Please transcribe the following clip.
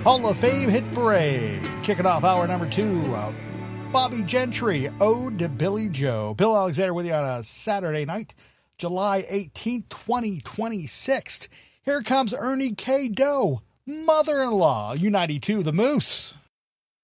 Hall of Fame Hit Parade. Kicking off hour number 2. Bobby Gentry, Ode to Billy Joe. Bill Alexander with you on a Saturday night, July 18th, 2026. Here comes Ernie K. Doe, Mother-in-Law, U92, The Moose.